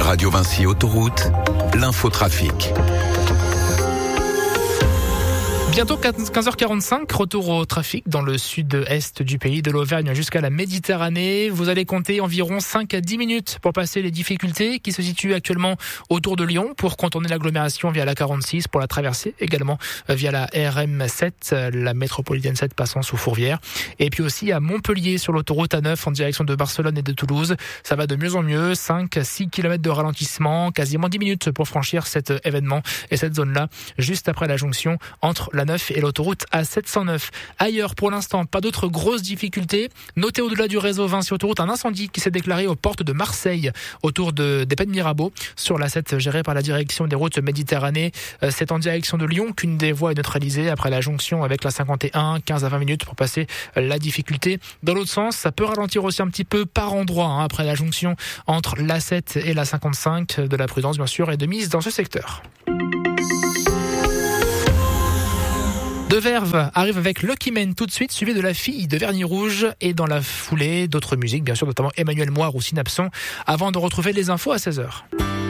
Radio Vinci Autoroute, l'infotrafic. Bientôt 15h45, retour au trafic dans le sud-est du pays, de l'Auvergne jusqu'à la Méditerranée. Vous allez compter environ 5 à 10 minutes pour passer les difficultés qui se situent actuellement autour de Lyon pour contourner l'agglomération via la 46 pour la traversée, également via la RM7, la métropolitaine 7 passant sous Fourvière. Et puis aussi à Montpellier sur l'autoroute A9 en direction de Barcelone et de Toulouse. Ça va de mieux en mieux, 5-6 km de ralentissement, quasiment 10 minutes pour franchir cet événement et cette zone-là, juste après la jonction entre la 9 et l'autoroute A709. Ailleurs, pour l'instant, pas d'autres grosses difficultés. Notez au-delà du réseau Vinci Autoroute un incendie qui s'est déclaré aux portes de Marseille, autour des Pennes Mirabeau, sur la 7 gérée par la direction des routes Méditerranée. C'est en direction de Lyon qu'une des voies est neutralisée après la jonction avec la 51, 15 à 20 minutes pour passer la difficulté. Dans l'autre sens, ça peut ralentir aussi un petit peu par endroit, après la jonction entre la 7 et la 55. De la prudence, bien sûr, est de mise dans ce secteur. De Verve arrive avec Lucky Man tout de suite, suivi de La Fille de Vernis Rouge et dans la foulée d'autres musiques, bien sûr, notamment Emmanuel Moire ou Synapson, avant de retrouver les infos à 16h.